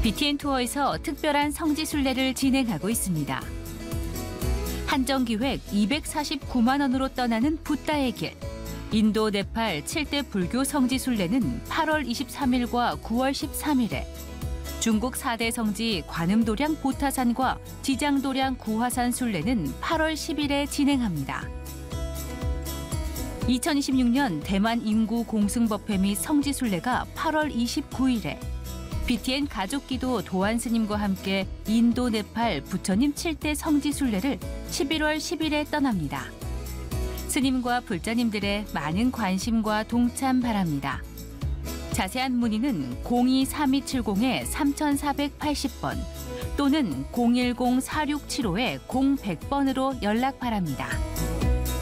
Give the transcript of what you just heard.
BTN 투어에서 특별한 성지 순례를 진행하고 있습니다. 한정기획 249만 원으로 떠나는 붓다의 길. 인도, 네팔 7대 불교 성지 순례는 8월 23일과 9월 13일에, 중국 4대 성지 관음도량 보타산과 지장도량 구화산 순례는 8월 10일에 진행합니다. 2026년 대만 인구 공승법회 및 성지 순례가 8월 29일에, BTN 가족기도 도안 스님과 함께 인도, 네팔, 부처님 7대 성지 순례를 11월 10일에 떠납니다. 스님과 불자님들의 많은 관심과 동참 바랍니다. 자세한 문의는 02-3270-3480번 또는 010-4675-0100번으로 연락 바랍니다.